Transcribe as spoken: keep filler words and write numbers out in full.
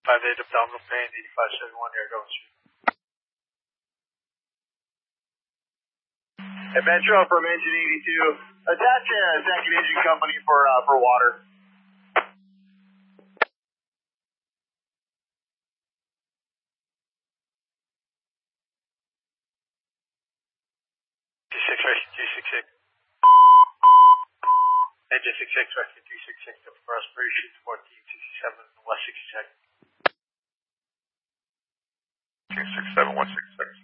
five eight abdominal pain, eighty-five seventy-one, air Government Street. Hey, Metro from engine eighty-two. Attach a second engine company for uh, for water. two six rescue two six six. Engine six six rescue two six six, for aspiration fourteen sixty-seven, west sixty-second. two six seven, one six six.